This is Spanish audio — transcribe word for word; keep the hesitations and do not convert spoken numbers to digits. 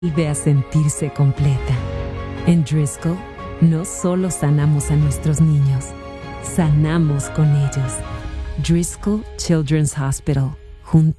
vuelve a sentirse completa. En Driscoll, no solo sanamos a nuestros niños, sanamos con ellos. Driscoll Children's Hospital. Juntos